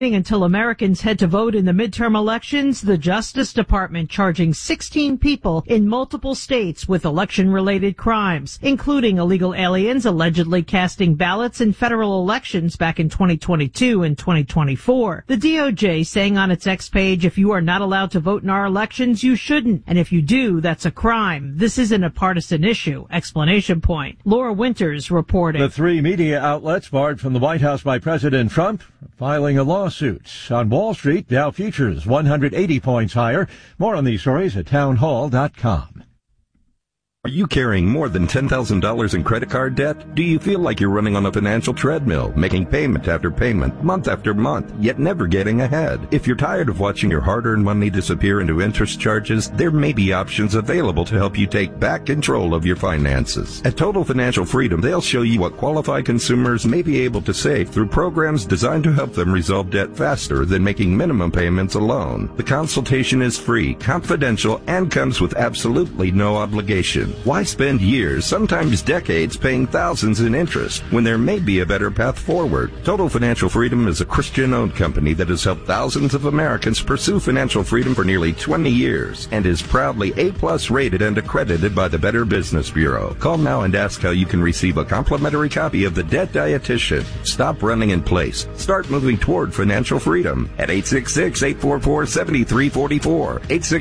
Until Americans head to vote in the midterm elections, the Justice Department charging 16 people in multiple states with election-related crimes, including illegal aliens allegedly casting ballots in federal elections back in 2022 and 2024. The DOJ saying on its X page, if you are not allowed to vote in our elections, you shouldn't. And if you do, that's a crime. This isn't a partisan issue. Explanation point. Laura Winters reporting. The three media outlets barred from the White House by President Trump filing a lawsuit. On Wall Street, Dow futures 180 points higher. More on these stories at townhall.com. Are you carrying more than $10,000 in credit card debt? Do you feel like you're running on a financial treadmill, making payment after payment, month after month, yet never getting ahead? If you're tired of watching your hard-earned money disappear into interest charges, there may be options available to help you take back control of your finances. At Total Financial Freedom, they'll show you what qualified consumers may be able to save through programs designed to help them resolve debt faster than making minimum payments alone. The consultation is free, confidential, and comes with absolutely no obligation. Why spend years, sometimes decades, paying thousands in interest when there may be a better path forward? Total Financial Freedom is a Christian-owned company that has helped thousands of Americans pursue financial freedom for nearly 20 years and is proudly A+ rated and accredited by the Better Business Bureau. Call now and ask how you can receive a complimentary copy of The Debt Dietitian. Stop running in place. Start moving toward financial freedom at 866-844-7344.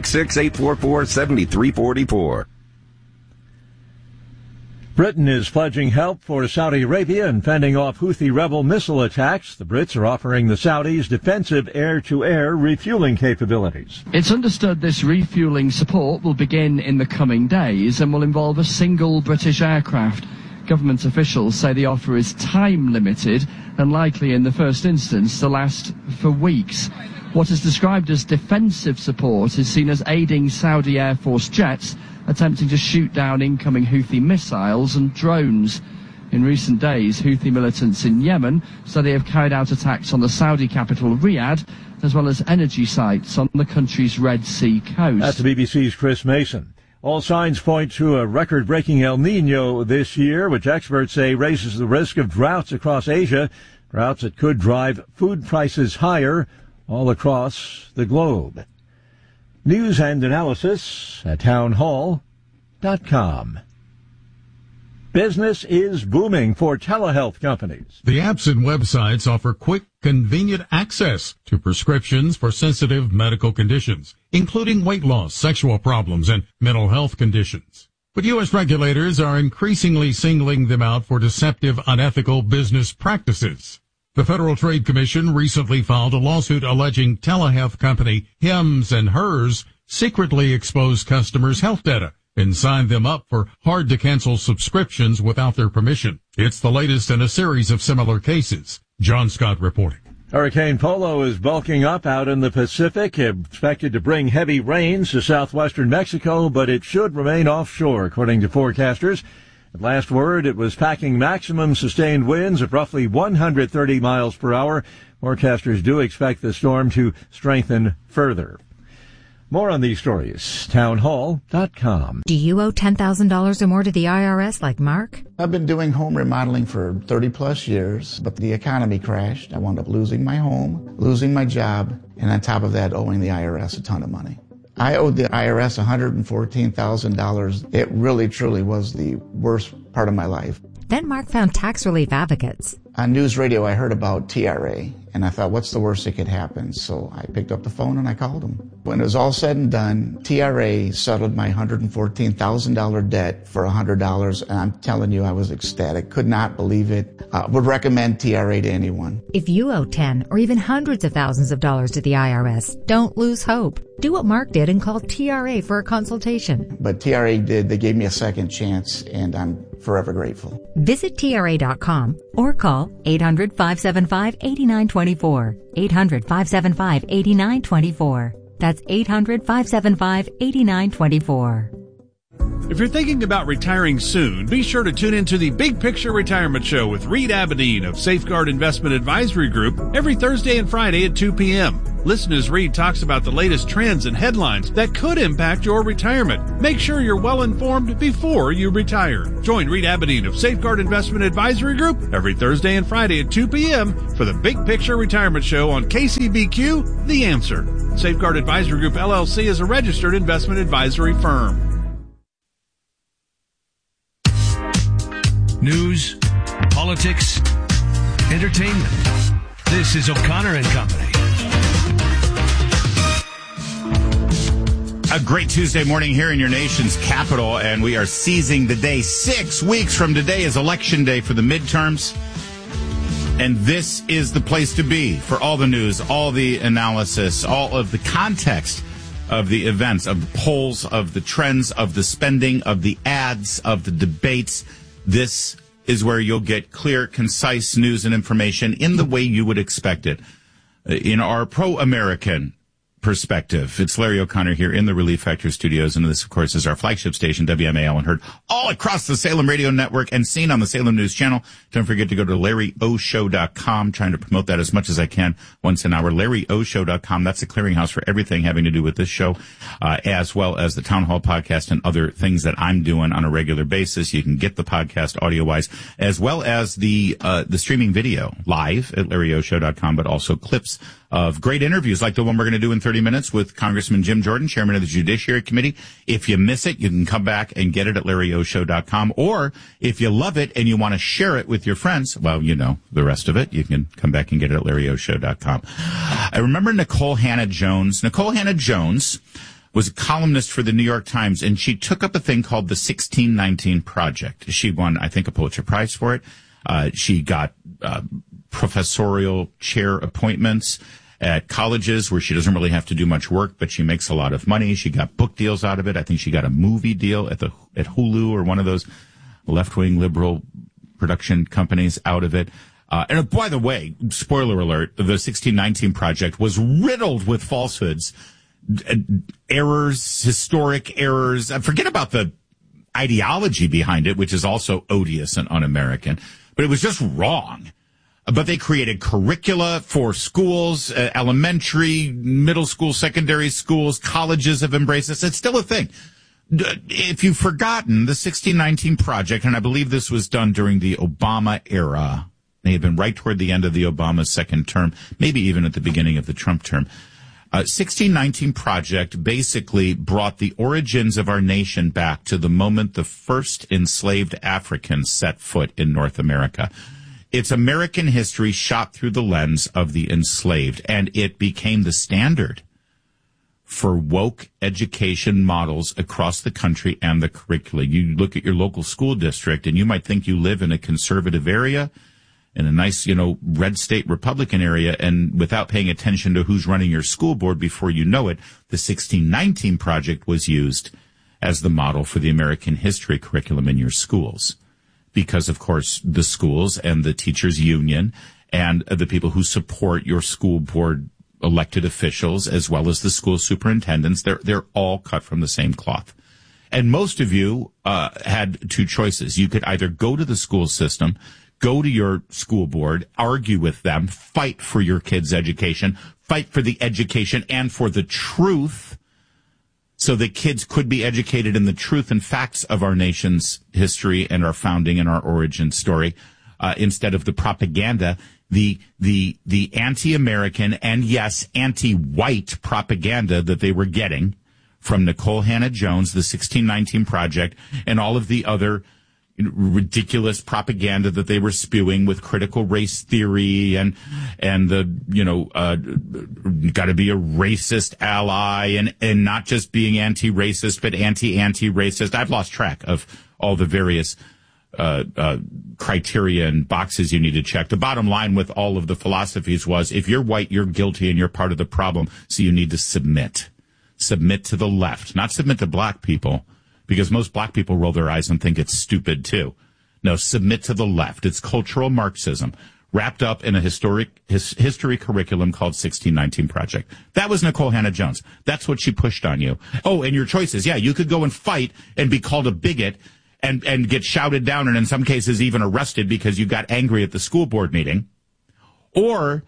866-844-7344. Britain is pledging help for Saudi Arabia in fending off Houthi rebel missile attacks. The Brits are offering the Saudis defensive air-to-air refueling capabilities. It's understood this refueling support will begin in the coming days and will involve a single British aircraft. Government officials say the offer is time-limited and likely in the first instance to last for weeks. What is described as defensive support is seen as aiding Saudi Air Force jets attempting to shoot down incoming Houthi missiles and drones. In recent days, Houthi militants in Yemen say they have carried out attacks on the Saudi capital Riyadh, as well as energy sites on the country's Red Sea coast. That's the BBC's Chris Mason. All signs point to a record-breaking El Niño this year, which experts say raises the risk of droughts across Asia, droughts that could drive food prices higher all across the globe. News and analysis at townhall.com. Business is booming for telehealth companies. The apps and websites offer quick, convenient access to prescriptions for sensitive medical conditions, including weight loss, sexual problems, and mental health conditions. But U.S. regulators are increasingly singling them out for deceptive, unethical business practices. The Federal Trade Commission recently filed a lawsuit alleging telehealth company Hims & Hers secretly exposed customers' health data and signed them up for hard-to-cancel subscriptions without their permission. It's the latest in a series of similar cases. John Scott reporting. Hurricane Polo is bulking up out in the Pacific, expected to bring heavy rains to southwestern Mexico, but it should remain offshore, according to forecasters. At last word, it was packing maximum sustained winds of roughly 130 miles per hour. Forecasters do expect the storm to strengthen further. More on these stories, townhall.com. Do you owe $10,000 or more to the IRS like Mark? I've been doing home remodeling for 30-plus years, but the economy crashed. I wound up losing my home, losing my job, and on top of that, owing the IRS a ton of money. I owed the IRS $114,000. It really, truly was the worst part of my life. Then Mark found tax relief advocates. On news radio, I heard about TRA, and I thought, what's the worst that could happen? So I picked up the phone and I called them. When it was all said and done, TRA settled my $114,000 debt for $100, and I'm telling you, I was ecstatic. Could not believe it. Would recommend TRA to anyone. If you owe 10 or even hundreds of thousands of dollars to the IRS, don't lose hope. Do what Mark did and call TRA for a consultation. But TRA did. They gave me a second chance, and I'm forever grateful. Visit TRA.com or call 800-575-8924. 800-575-8924. That's 800-575-8924. If you're thinking about retiring soon, be sure to tune into the Big Picture Retirement Show with Reed Abedin of Safeguard Investment Advisory Group every Thursday and Friday at 2 p.m. Listen as Reed talks about the latest trends and headlines that could impact your retirement. Make sure you're well informed before you retire. Join Reed Abedin of Safeguard Investment Advisory Group every Thursday and Friday at 2 p.m. for the Big Picture Retirement Show on KCBQ, The Answer. Safeguard Advisory Group, LLC is a registered investment advisory firm. News, politics, entertainment. This is O'Connor and Company. A great Tuesday morning here in your nation's capital, and we are seizing the day. 6 weeks from today is Election Day for the midterms, and this is the place to be for all the news, all the analysis, all of the context of the events, of the polls, of the trends, of the spending, of the ads, of the debates. This is where you'll get clear, concise news and information in the way you would expect it. In our pro-American perspective, it's Larry O'Connor here in the Relief Factor studios, and this, of course, is our flagship station, WMAL, and heard all across the Salem Radio Network and seen on the Salem News Channel. Don't forget to go to LarryOShow.com, trying to promote that as much as I can once an hour. LarryOShow.com, that's the clearinghouse for everything having to do with this show, as well as the Town Hall podcast and other things that I'm doing on a regular basis. You can get the podcast audio-wise, as well as the streaming video live at LarryOShow.com, but also clips of great interviews like the one we're going to do in 30 minutes with Congressman Jim Jordan, chairman of the Judiciary Committee. If you miss it, you can come back and get it at LarryOShow.com. Or if you love it and you want to share it with your friends, well, you know the rest of it. You can come back and get it at LarryOShow.com. I remember Nicole Hannah-Jones. Nicole Hannah-Jones was a columnist for the New York Times, and she took up a thing called the 1619 Project. She won, I think, a Pulitzer Prize for it. She got professorial chair appointments at colleges where she doesn't really have to do much work, but she makes a lot of money. She got book deals out of it. I think she got a movie deal at Hulu or one of those left-wing liberal production companies out of it. And by the way, spoiler alert, the 1619 Project was riddled with falsehoods, errors, historic errors. Forget about the ideology behind it, which is also odious and un-American, but it was just wrong. But they created curricula for schools, elementary, middle school, secondary schools, colleges have embraced this. It's still a thing. If you've forgotten, the 1619 Project, and I believe this was done during the Obama era, may have been right toward the end of the Obama second term, maybe even at the beginning of the Trump term. 1619 Project basically brought the origins of our nation back to the moment the first enslaved Africans set foot in North America. It's American history shot through the lens of the enslaved, and it became the standard for woke education models across the country and the curricula. You look at your local school district, and you might think you live in a conservative area, in a nice, red state Republican area, and without paying attention to who's running your school board, before you know it, the 1619 Project was used as the model for the American history curriculum in your schools. Because, of course, the schools and the teachers union and the people who support your school board elected officials, as well as the school superintendents, they're all cut from the same cloth. And most of you had two choices. You could either go to the school system, go to your school board, argue with them, fight for your kids' education, fight for the education and for the truth, so that kids could be educated in the truth and facts of our nation's history and our founding and our origin story, instead of the propaganda, the anti-American and, yes, anti-white propaganda that they were getting from Nicole Hannah-Jones, the 1619 Project, and all of the other ridiculous propaganda that they were spewing with critical race theory and the, got to be a racist ally and not just being anti-racist, but anti-racist. I've lost track of all the various criteria and boxes you need to check. The bottom line with all of the philosophies was, if you're white, you're guilty and you're part of the problem. So you need to submit to the left, not submit to black people, because most black people roll their eyes and think it's stupid too. No, submit to the left. It's cultural Marxism wrapped up in a history curriculum called 1619 Project. That was Nicole Hannah-Jones. That's what she pushed on you. Oh, and your choices. Yeah, you could go and fight and be called a bigot and get shouted down and in some cases even arrested because you got angry at the school board meeting. Or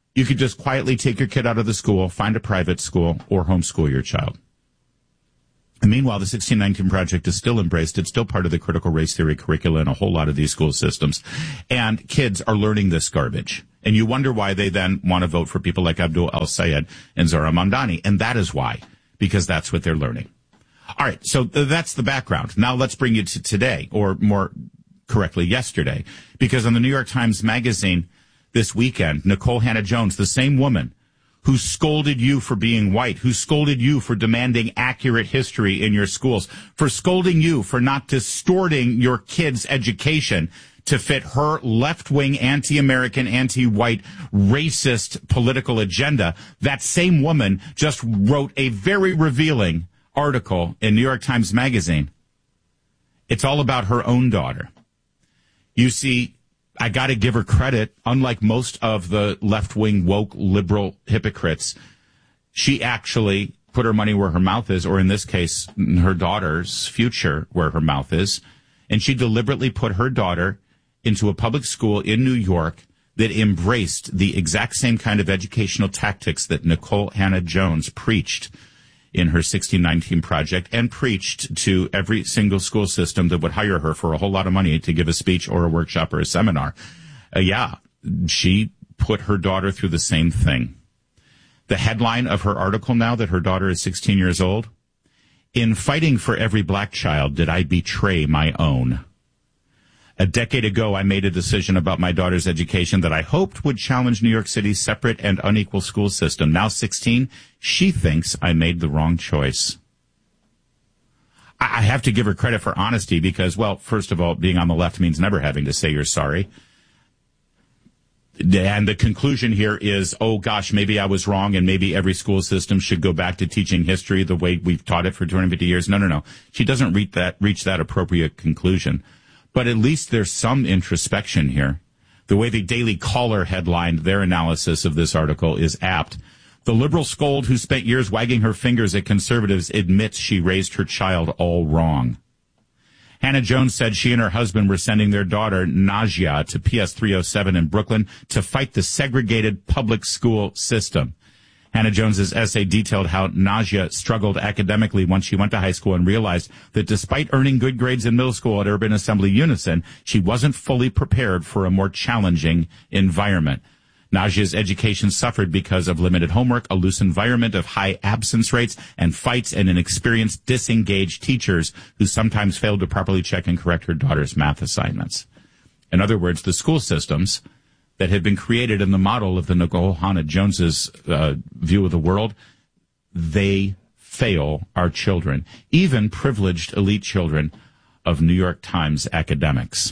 You could just quietly take your kid out of the school, find a private school, or homeschool your child. And meanwhile, the 1619 Project is still embraced. It's still part of the critical race theory curricula in a whole lot of these school systems. And kids are learning this garbage. And you wonder why they then want to vote for people like Abdul El-Sayed and Zahra Mamdani. And that is why, because that's what they're learning. All right, so that's the background. Now let's bring you to today, or more correctly, yesterday. Because on the New York Times Magazine this weekend, Nikole Hannah-Jones, the same woman who scolded you for being white, who scolded you for demanding accurate history in your schools, for scolding you for not distorting your kids' education to fit her left-wing, anti-American, anti-white, racist political agenda. That same woman just wrote a very revealing article in New York Times Magazine. It's all about her own daughter. You see, I got to give her credit. Unlike most of the left-wing, woke, liberal hypocrites, she actually put her money where her mouth is, or in this case, her daughter's future where her mouth is. And she deliberately put her daughter into a public school in New York that embraced the exact same kind of educational tactics that Nikole Hannah-Jones preached in her 1619 Project, and preached to every single school system that would hire her for a whole lot of money to give a speech or a workshop or a seminar. She put her daughter through the same thing. The headline of her article now that her daughter is 16 years old, "In fighting for every black child, did I betray my own? A decade ago, I made a decision about my daughter's education that I hoped would challenge New York City's separate and unequal school system. Now 16, she thinks I made the wrong choice." I have to give her credit for honesty because, well, first of all, being on the left means never having to say you're sorry. And the conclusion here is, oh gosh, maybe I was wrong and maybe every school system should go back to teaching history the way we've taught it for 250 years. No. She doesn't reach that appropriate conclusion. But at least there's some introspection here. The way the Daily Caller headlined their analysis of this article is apt. "The liberal scold who spent years wagging her fingers at conservatives admits she raised her child all wrong." Hannah-Jones said she and her husband were sending their daughter, Najia, to PS 307 in Brooklyn to fight the segregated public school system. Hannah-Jones's essay detailed how Najia struggled academically once she went to high school and realized that despite earning good grades in middle school at Urban Assembly Unison, she wasn't fully prepared for a more challenging environment. Najia's education suffered because of limited homework, a loose environment of high absence rates, and fights and inexperienced, disengaged teachers who sometimes failed to properly check and correct her daughter's math assignments. In other words, the school systems that had been created in the model of the Nikole Hannah-Jones's view of the world, they fail our children, even privileged elite children of New York Times academics.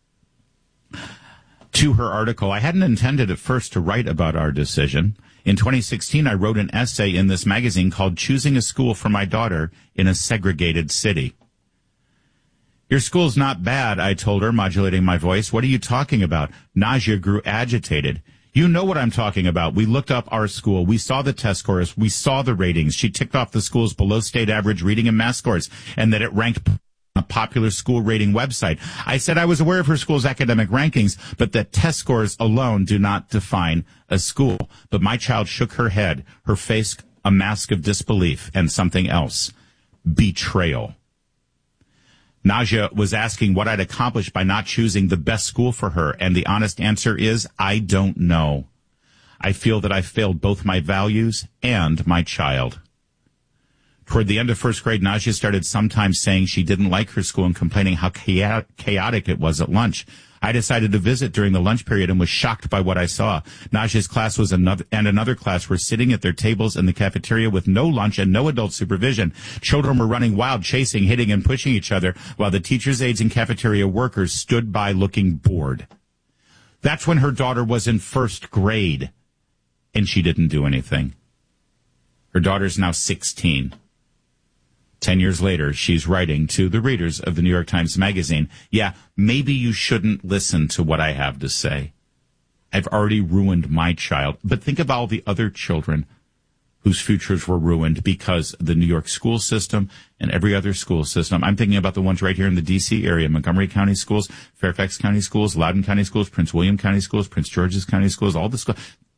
To her article, I hadn't intended at first to write about our decision. In 2016, I wrote an essay in this magazine called "Choosing a School for My Daughter in a Segregated City." "Your school's not bad," I told her, modulating my voice. "What are you talking about?" Najia grew agitated. "You know what I'm talking about. We looked up our school. We saw the test scores. We saw the ratings." She ticked off the school's below state average reading and math scores and that it ranked on a popular school rating website. I said I was aware of her school's academic rankings, but that test scores alone do not define a school. But my child shook her head, her face a mask of disbelief and something else: betrayal. Najia was asking what I'd accomplished by not choosing the best school for her, and the honest answer is, I don't know. I feel that I failed both my values and my child. Toward the end of first grade, Najia started sometimes saying she didn't like her school and complaining how chaotic it was at lunch. I decided to visit during the lunch period and was shocked by what I saw. Najia's class was another class were sitting at their tables in the cafeteria with no lunch and no adult supervision. Children were running wild, chasing, hitting, and pushing each other, while the teachers' aides and cafeteria workers stood by looking bored. That's when her daughter was in first grade, and she didn't do anything. Her daughter's now 16. 10 years later, she's writing to the readers of the New York Times Magazine, "Yeah, maybe you shouldn't listen to what I have to say. I've already ruined my child." But think of all the other children whose futures were ruined because the New York school system and every other school system. I'm thinking about the ones right here in the D.C. area: Montgomery County schools, Fairfax County schools, Loudoun County schools, Prince William County schools, Prince George's County schools, all the schools.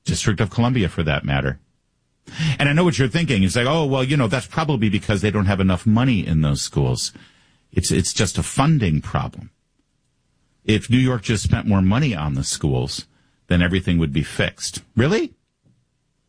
District of Columbia for that matter. And I know what you're thinking. It's like, oh, well, that's probably because they don't have enough money in those schools. It's just a funding problem. If New York just spent more money on the schools, then everything would be fixed. Really?